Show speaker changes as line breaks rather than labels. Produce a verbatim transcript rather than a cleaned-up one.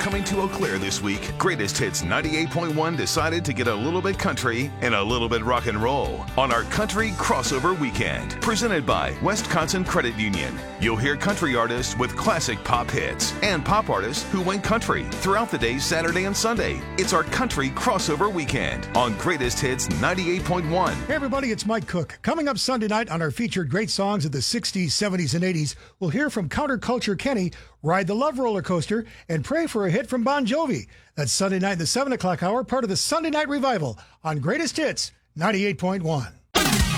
coming to Eau Claire this week, Greatest Hits ninety-eight point one decided to get a little bit country and a little bit rock and roll on our Country Crossover Weekend, presented by Wisconsin Credit Union. You'll hear country artists with classic pop hits and pop artists who went country throughout the day Saturday and Sunday. It's our Country Crossover Weekend on Greatest Hits ninety-eight point one.
Hey everybody, it's Mike Cook. Coming up Sunday night on our featured great songs of the sixties, seventies, and eighties, we'll hear from Counterculture Kenny, Ride the Love Roller Coaster, and pray for a hit from Bon Jovi. That's Sunday night in the seven o'clock hour, part of the Sunday Night Revival on Greatest Hits ninety-eight point one.